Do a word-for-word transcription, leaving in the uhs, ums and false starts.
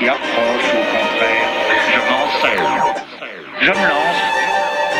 s'y approche, au contraire. Je m'en sers. Je me lance